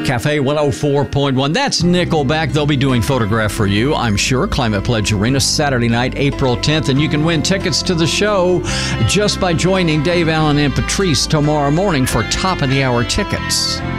Cafe 104.1. That's Nickelback. They'll be doing Photograph for You, I'm sure. Climate Pledge Arena, Saturday night, April 10th. And you can win tickets to the show just by joining Dave Allen and Patrice tomorrow morning for top of the hour tickets.